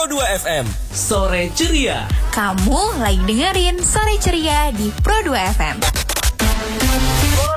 Pro 2 FM. Sore Ceria. Kamu lagi dengerin Sore Ceria di Pro 2 FM.